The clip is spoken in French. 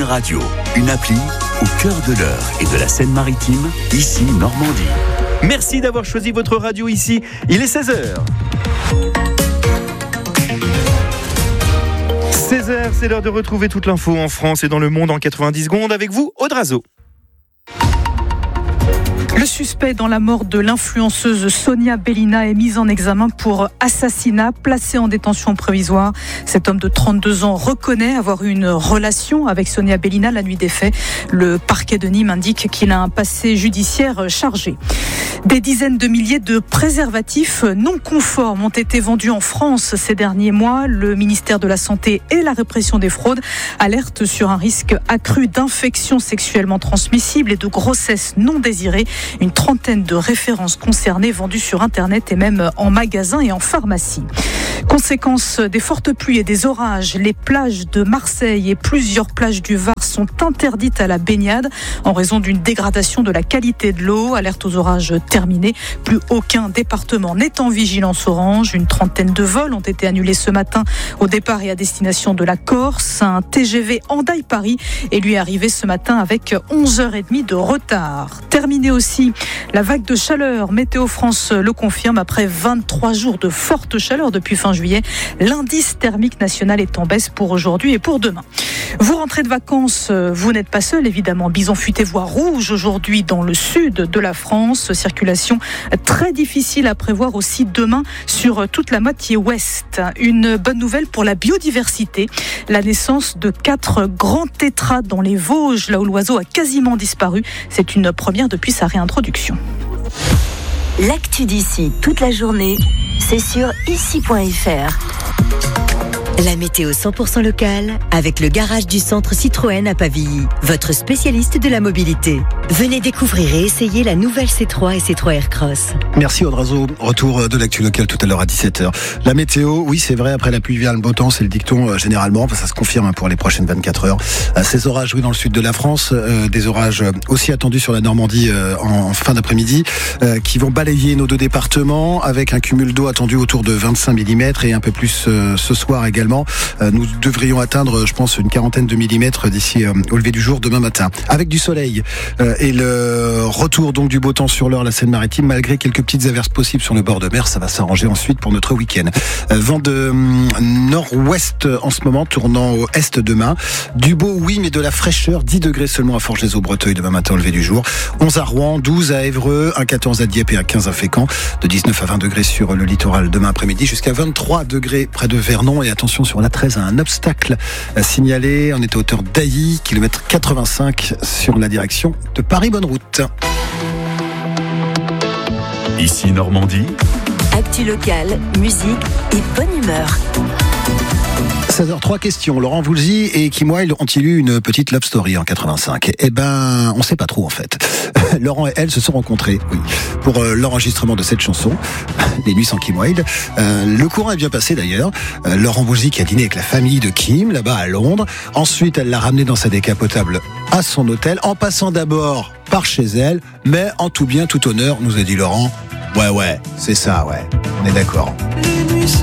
Radio, une appli au cœur de l'Eure et de la Seine-Maritime, ici Normandie. Merci d'avoir choisi votre radio ici. Il est 16h. 16h, c'est l'heure de retrouver toute l'info en France et dans le monde en 90 secondes avec vous, Aude Razo. Le suspect dans la mort de l'influenceuse Sonia Bellina est mis en examen pour assassinat, placé en détention provisoire. Cet homme de 32 ans reconnaît avoir eu une relation avec Sonia Bellina la nuit des faits. Le parquet de Nîmes indique qu'il a un passé judiciaire chargé. Des dizaines de milliers de préservatifs non conformes ont été vendus en France ces derniers mois. Le ministère de la Santé et la répression des fraudes alertent sur un risque accru d'infections sexuellement transmissibles et de grossesses non désirées. Une trentaine de références concernées vendues sur Internet et même en magasin et en pharmacie. Conséquence des fortes pluies et des orages, les plages de Marseille et plusieurs plages du Var sont interdites à la baignade en raison d'une dégradation de la qualité de l'eau. Alerte aux orages terminée. Plus aucun département n'est en vigilance orange. Une trentaine de vols ont été annulés ce matin au départ et à destination de la Corse. Un TGV Hendaye-Paris est lui arrivé ce matin avec 11h30 de retard. Terminé aussi la vague de chaleur. Météo France le confirme. Après 23 jours de forte chaleur depuis fin juillet, l'indice thermique national est en baisse pour aujourd'hui et pour demain. Vous rentrez de vacances, vous n'êtes pas seul évidemment. Bison futé voie rouge aujourd'hui dans le sud de la France. Circulation très difficile à prévoir aussi demain sur toute la moitié ouest. Une bonne nouvelle pour la biodiversité. La naissance de 4 grands tétras dans les Vosges, là où l'oiseau a quasiment disparu. C'est une première depuis sa réintroduction. L'actu d'ici toute la journée, c'est sur ici.fr. La météo 100% locale avec le garage du centre Citroën à Pavilly, votre spécialiste de la mobilité. Venez découvrir et essayer la nouvelle C3 et C3 Aircross. Merci Aude Razo. Retour de l'actu locale tout à l'heure à 17h. La météo, oui c'est vrai, après la pluie vient le beau temps, c'est le dicton généralement, ça se confirme pour les prochaines 24 heures. Ces orages, oui, dans le sud de la France, des orages aussi attendus sur la Normandie en fin d'après-midi, qui vont balayer nos deux départements avec un cumul d'eau attendu autour de 25 mm et un peu plus ce soir également. Nous devrions atteindre, je pense, une quarantaine de millimètres d'ici au lever du jour demain matin. Avec du soleil et le retour donc du beau temps sur l'Eure, la Seine-Maritime, malgré quelques petites averses possibles sur le bord de mer, ça va s'arranger ensuite pour notre week-end. Vent de nord-ouest en ce moment, tournant au est demain. Du beau, oui, mais de la fraîcheur. 10 degrés seulement à Forges-les-Eaux-Breteuil demain matin au lever du jour. 11 à Rouen, 12 à Évreux, 1 14 à Dieppe et 1 15 à Fécamp. De 19 à 20 degrés sur le littoral demain après-midi, jusqu'à 23 degrés près de Vernon. Et attention, sur la 13, un obstacle signalé. On est à hauteur d'Ailly, kilomètre 85 sur la direction de Paris-Bonne-Route. Ici Normandie. Actu locale, musique et bonne humeur. 16h03 questions. Laurent Voulzy et Kim Wilde ont-ils eu une petite love story en 85 ? Eh ben, on sait pas trop en fait. Laurent et elle se sont rencontrés, oui, pour l'enregistrement de cette chanson, Les Nuits sans Kim Wilde. Le courant est bien passé d'ailleurs. Laurent Voulzy qui a dîné avec la famille de Kim, là-bas à Londres. Ensuite, elle l'a ramené dans sa décapotable à son hôtel, en passant d'abord par chez elle, mais en tout bien, tout honneur, nous a dit Laurent. Ouais, c'est ça, ouais, on est d'accord.